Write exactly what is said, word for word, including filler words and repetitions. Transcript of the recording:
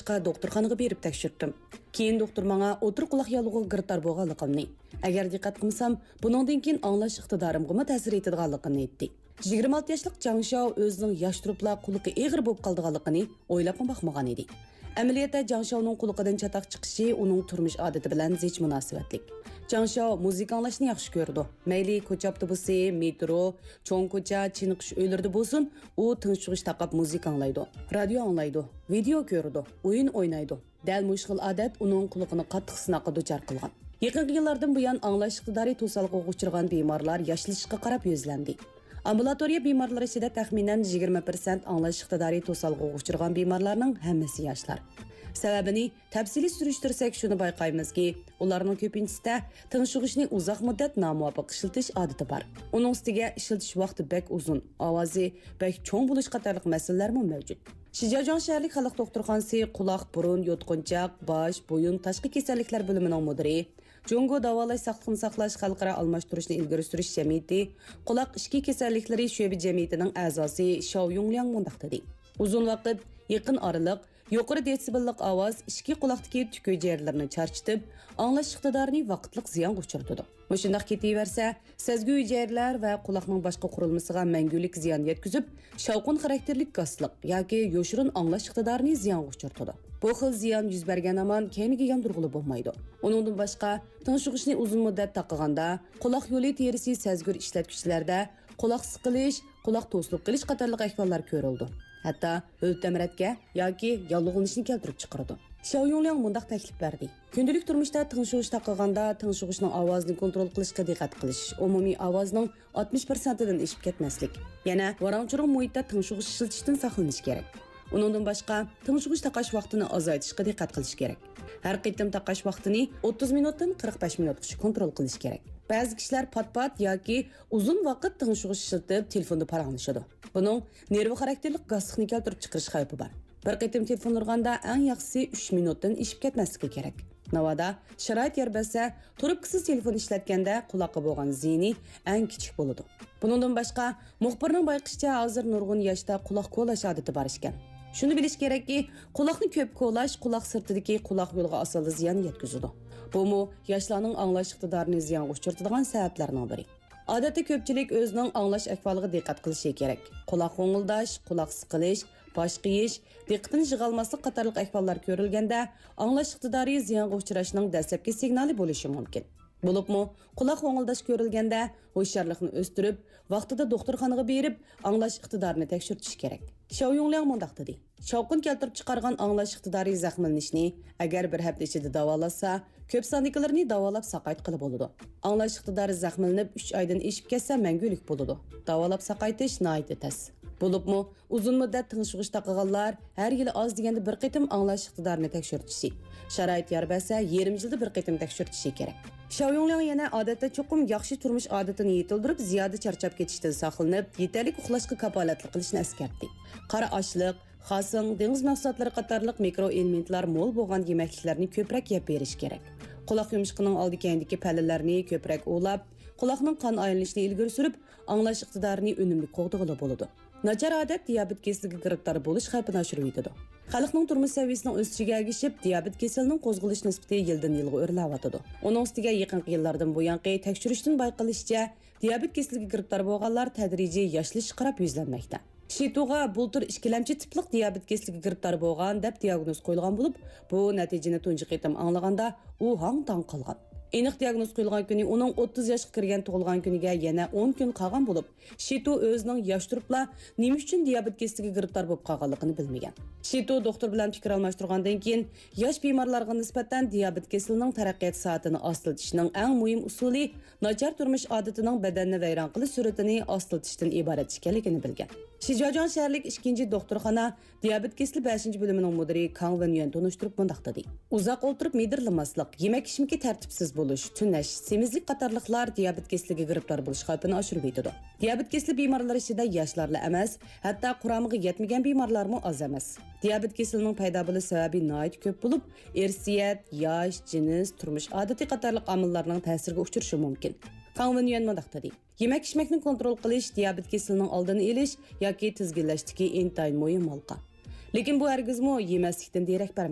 boshqa doktorxonaga berib tekshirdim. Keyin doktor menga o'tir quloq yalug'iga giriftor bo'lganligimni, agar diqqat qilsam, buningdan keyin anglash iqtidorimga ta'sir etadiganligini aytdi. yigirma olti yoshlik Zhang Shao o'zining yosh turibla quliqi eg'ir bo'lib qolganligini o'ylab boqmagan edi. Amaliyotda Zhang Shaoning quliqidan chatoq chiqishi uning turmush odati bilan zich munosabatlik. Zhang Shao muzika anglashni yaxshi ko'rdi. Mayli ko'cha avtobusi, metro, cho'ng ko'cha, chiniqish uylarida bo'lsin, u tinchlig'ish taqab muzika anglaydi, radio anglaydi, video ko'rdi, o'yin o'ynaydi. Dal mushkil odat uning quliqini qattiq sinoqqa duchor qilgan. Yaqin yillardan buyon anglash iqtidori to'salg'iga uchragan bemorlar yoshlashishga qarab yuzlandi. Ambulatoriya bemorlari ichida taxminan yigirma foiz anglash iqtidori to'salg'iga uchragan bemorlarning hammasi yoshlar. Sababini tafsili surishtirsak shuni bayqaymizki, ularning ko'pinchasida tinchlig'ishni uzoq muddat nomuvofiq ishiltish odati bor. Uning ustiga ishiltish vaqti bek uzun, ovozi bek cho'ng bo'lish qatorliq masalalar ham mavjud. Shijiazhuang shaharlik xalq doktorxonasi quloq, burun, yotqinchoq, bosh, bo'yin tashqi kasalliklar bo'limining mudiri, Jungo davolash saqliqni saqlash xalqaro almashtirishni ilgari surish jamiyati, quloq ishki kasalliklari sho'bi jamiyatining a'zosi Shao Yongliang mundaq dedi. Uzun vaqt yaqin oraliq yuqori desibellik ovoz ishki quloqdagi tük hujayralarni charchitib, anglash iqtidorini vaqtliq ziyonga uchratadi. Mushundaq ketaversa, sezgi hujayralar va quloqning boshqa qurilmasiga mangulik ziyon yetkazib, shavqin xarakterlik gazliq yoki yoshirin anglash iqtidorini ziyonga uchratadi. Bu xil ziyon yuz bergan aman keyingi yondurg'ili bo'lmaydi. Uningdan boshqa, tinchlig'ishni uzun muddat taqiganda, quloq yo'li terisi sezgir ishlatgichlarda quloq siqilish, quloq to'sliq qilish qatorliq ahvollar ko'rildi. Hatto o'ltamratga yoki yolg'onishni keltirib chiqardi. Shao Yongliang mundaq taklif berdi. Kundalik turmushda tinchlig'ish taqiganda tinchlig'ishning ovozini kontrol qilishga diqqat qilish, umumiy ovozning oltmish foizidan eshib ketmaslik. Yana varangchiroq muhitda tinchlig'ish ishlatishdan saqlanish kerak. Uningdan boshqa tinchlig'ish taqash vaqtini ozaytirishga diqqat qilish kerak. Har qitim taqash vaqtini o'ttiz minutdan qirq besh minutgacha kontrol qilish kerak. Ba'zi kishilar pat-pat yoki uzun vaqt tinchlig'ish ishlatib telefonda paranglashadi. Buning nervi xarakterlik gazliqni keltirib chiqarish xavfi bor. Bir qitim telefon urganda eng yaxshisi uch minutdan eshib ketmasligi kerak. Navada sharoit yer bersa, turibkisiz telefon ishlatganda quloqqa bo'lgan ziyni eng kichik bo'ladi. Buningdan boshqa, muxbirning bayqishicha hozir nurg'un yoshda quloq ko'lash odati bor ekan. Shuni bilish kerakki, quloqni ko'p ko'lash quloq sirtidagi quloq yo'liga asalli ziyon yetkazadi. Bu mu yoshlarning anglash iqtidorini ziyonga uchratadigan sabablarning biri. Odatda ko'pchilik o'zining anglash ahvoliga diqqat qilishi kerak. Quloq qo'ngildash, quloq siqilish, bosh qiyish, diqqatini yig'olmaslik qatorliq ahvollar ko'rilganda, anglash iqtidori ziyonga uchrashining dastlabki signali bo'lishi mumkin. Bo'libmi, quloq qo'ngildash ko'rilganda, hushyorlikni o'stirib, vaqtida doktorxonaga berib, anglash iqtidorini tekshirtish kerak. Shao Yongliang mundaq dedi. Shavqin keltirib chiqargan anglash iqtidori zaxmlanishni agar bir hafta ichida davolasa, ko'p sonliklarini davolab saqayt qilib bo'ladi. Anglash iqtidori zaxmlanib uch oydan eshib ketsa mangulik bo'ladi. Davolab saqaytish nihoyatda tez. Bo'libmi, uzun muddat tinchlig'ish taqig'anlar har yili oz deganda bir qitim anglash iqtidorini tekshirtishi, sharoit yor bersa yarim yilda bir qitim tekshirtishi kerak. Shao Yongliang yana odatda cho'qim yaxshi turmush odatini yetildirib, ziyoda charchab ketishdan saqlanib, yetarli uxlashga kafolatli qilishni eskartdi. Qora ochliq, xasing, dengiz mahsulotlari qatorliq mikroelementlar mo'l bo'lgan yemekliklarni ko'proq yeb berish kerak. Quloq yumshiqining oldi-keyindagi pallalarni ko'proq o'lab, quloqning qon aylanishini ilgari surib, anglash iqtidorini unumli qo'g'dig'ili bo'ladi. Nachar odat diabet kasaliga giriftor bo'lish xavfini oshirib yetadi. Xalqning turmush saviyasining o'sishiga ergishib, diabet kasalining qo'zg'alish nisbati yildan yilga o'rlayotadi. Uning ustiga yaqinqi yillardan buyon tekshirishdan bayqalishicha, diabet kasaliga giriftor bo'lganlar tadrijiy yoshlash qarab yuzlanmoqda. Shituga bultur ikkilamchi tiplik diabet kasaliga giriftor bo'lgan deb diagnoz qo'yilgan bo'lib, bu natijani tunji qitim anglaganda u hang-tang qolgan. Aniq diagnoz qo'yilgan kuni uning o'ttiz yoshga kirgan tug'ilgan kuniga yana o'n kun qolgan bo'lib, Shitu o'zining yosh turibla nima uchun diabet kasaliga giriftor bo'lib qolganligini bilmagan. Shitu doktor bilan fikr almashtirgandan keyin yosh bemorlarga nisbatan diabet kasalining taraqqiyot soatini oslatishning eng muhim usuli nachar turmush odatining badanni vayron qilish suratini oslatishdan iborat ekanligini bilgan. Shijiazhuang shaharlik ikkinchi doktorxona diabet kasali beshinchi bo'limining mudiri Kang Wenyuan tunishtirib mundaq dedi. Uzoq o'tirib medirlamaslik, yemak-ichimga tartibsiz bo'lish, tunash, semizlik qatorliqlar diabet kasaliga giriftor bo'lish xavfini oshirib yetadi. Diabet kasali bemorlar ichida yoshlarla emas, hatto quramiga yetmagan bemorlarmi oz emas. Diabet kasalining paydo bo'lish sababi nihoyat ko'p bo'lib, irsiyat, yosh, jins, turmush odati qatorliq omillarning ta'siriga uchrashi mumkin. Kang Wenyuan mundaq dedi. Yemak-ichmakni kontrol qilish diabet kasalining oldini olish yoki tizginlashdagi intayin muhim halqa. Lekin bu hargizmi yemaslikdan derak bermaydi.